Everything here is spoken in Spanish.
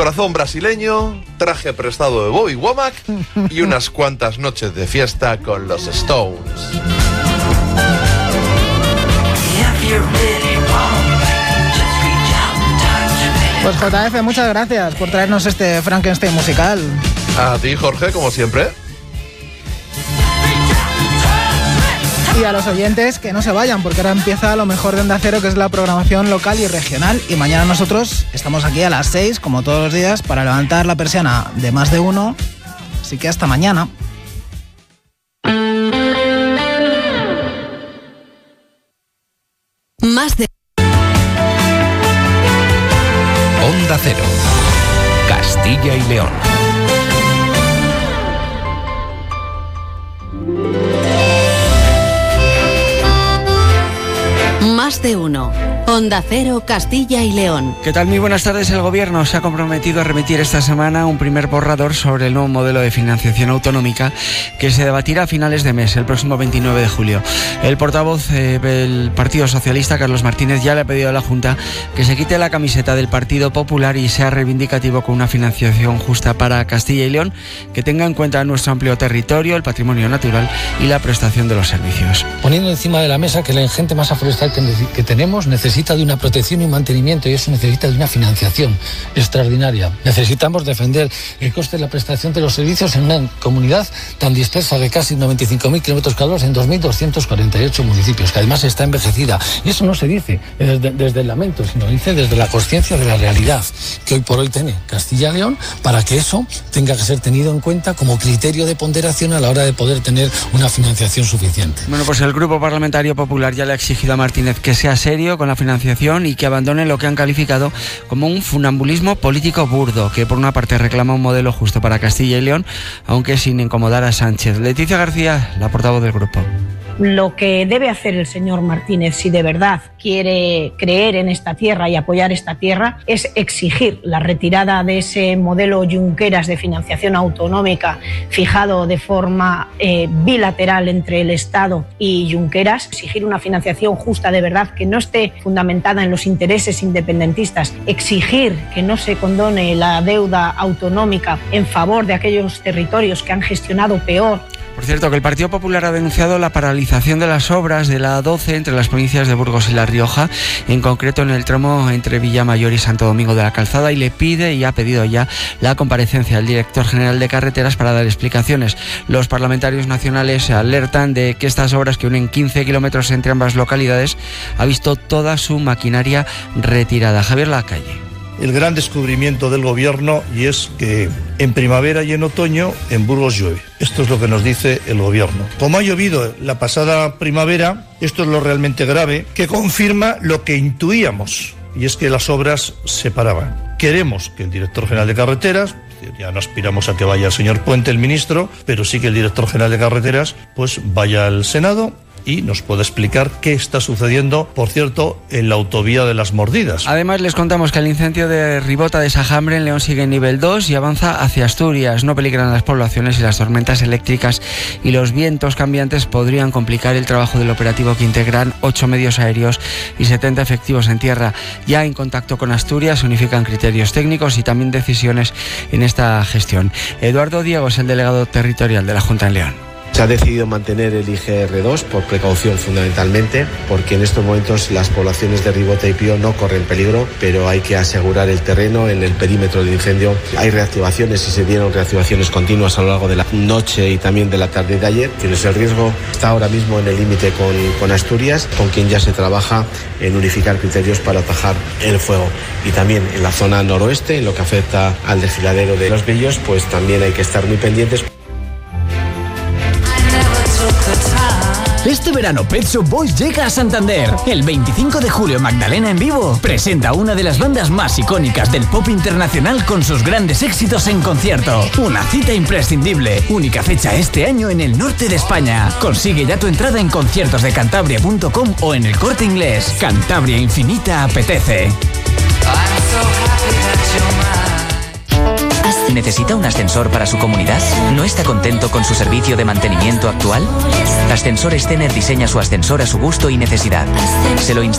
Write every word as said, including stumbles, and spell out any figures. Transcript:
Corazón brasileño, traje prestado de Bobby Womack y unas cuantas noches de fiesta con los Stones. Pues J F, muchas gracias por traernos este Frankenstein musical. A ti, Jorge, como siempre. Y a los oyentes que no se vayan, porque ahora empieza lo mejor de Onda Cero, que es la programación local y regional. Y mañana nosotros estamos aquí a las seis, como todos los días, para levantar la persiana de Más de Uno. Así que hasta mañana. Más de Onda Cero, Castilla y León. Más de Uno. Onda Cero, Castilla y León. ¿Qué tal? Muy buenas tardes. El Gobierno se ha comprometido a remitir esta semana un primer borrador sobre el nuevo modelo de financiación autonómica que se debatirá a finales de mes, el próximo veintinueve de julio. El portavoz eh, del Partido Socialista, Carlos Martínez, ya le ha pedido a la Junta que se quite la camiseta del Partido Popular y sea reivindicativo con una financiación justa para Castilla y León que tenga en cuenta nuestro amplio territorio, el patrimonio natural y la prestación de los servicios. Poniendo encima de la mesa que la ingente masa forestal que, que tenemos necesita de una protección y un mantenimiento, y eso necesita de una financiación extraordinaria. Necesitamos defender el coste de la prestación de los servicios en una comunidad tan dispersa de casi noventa y cinco mil kilómetros cuadrados en dos mil doscientos cuarenta y ocho municipios, que además está envejecida. Y eso no se dice desde, desde el lamento, sino dice desde la consciencia de la realidad que hoy por hoy tiene Castilla y León, para que eso tenga que ser tenido en cuenta como criterio de ponderación a la hora de poder tener una financiación suficiente. Bueno, pues el Grupo Parlamentario Popular ya le ha exigido a Martínez que sea serio con la financiación y que abandone lo que han calificado como un funambulismo político burdo, que por una parte reclama un modelo justo para Castilla y León, aunque sin incomodar a Sánchez. Leticia García, la portavoz del grupo. Lo que debe hacer el señor Martínez, si de verdad quiere creer en esta tierra y apoyar esta tierra, es exigir la retirada de ese modelo Junqueras de financiación autonómica fijado de forma eh, bilateral entre el Estado y Junqueras, exigir una financiación justa de verdad que no esté fundamentada en los intereses independentistas, exigir que no se condone la deuda autonómica en favor de aquellos territorios que han gestionado peor. Por cierto, que el Partido Popular ha denunciado la paralización de las obras de la A doce entre las provincias de Burgos y La Rioja, en concreto en el tramo entre Villamayor y Santo Domingo de la Calzada, y le pide y ha pedido ya la comparecencia del director general de carreteras para dar explicaciones. Los parlamentarios nacionales alertan de que estas obras, que unen quince kilómetros entre ambas localidades, ha visto toda su maquinaria retirada. Javier Lacalle. El gran descubrimiento del gobierno, y es que en primavera y en otoño en Burgos llueve. Esto es lo que nos dice el gobierno. Como ha llovido la pasada primavera, esto es lo realmente grave, que confirma lo que intuíamos, y es que las obras se paraban. Queremos que el director general de carreteras, ya no aspiramos a que vaya el señor Puente, el ministro, pero sí que el director general de carreteras pues vaya al Senado y nos puede explicar qué está sucediendo, por cierto, en la autovía de las Mordidas. Además, les contamos que el incendio de Ribota de Sajambre en León sigue en nivel dos y avanza hacia Asturias. No peligran las poblaciones y las tormentas eléctricas y los vientos cambiantes podrían complicar el trabajo del operativo, que integran ocho medios aéreos y setenta efectivos en tierra. Ya en contacto con Asturias se unifican criterios técnicos y también decisiones en esta gestión. Eduardo Diego es el delegado territorial de la Junta en León. Se ha decidido mantener el I G R dos por precaución fundamentalmente, porque en estos momentos las poblaciones de Ribota y Pío no corren peligro, pero hay que asegurar el terreno en el perímetro del incendio. Hay reactivaciones y se dieron reactivaciones continuas a lo largo de la noche y también de la tarde de ayer. Tienes el riesgo, está ahora mismo en el límite con, con Asturias, con quien ya se trabaja en unificar criterios para atajar el fuego. Y también en la zona noroeste, en lo que afecta al desfiladero de Los Bellos, pues también hay que estar muy pendientes. Este verano Pet Shop Boys llega a Santander. El veinticinco de julio Magdalena en vivo presenta una de las bandas más icónicas del pop internacional con sus grandes éxitos en concierto. Una cita imprescindible. Única fecha este año en el norte de España. Consigue ya tu entrada en conciertos de cantabria punto com o en El Corte Inglés. Cantabria Infinita apetece. ¿Necesita un ascensor para su comunidad? ¿No está contento con su servicio de mantenimiento actual? Ascensores Tener diseña su ascensor a su gusto y necesidad. Se lo instala